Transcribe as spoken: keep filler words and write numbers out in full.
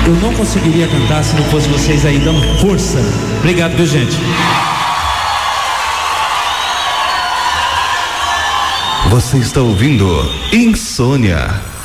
eu não conseguiria cantar se não fosse vocês aí dando força. Obrigado, viu, gente? Você está ouvindo Insônia.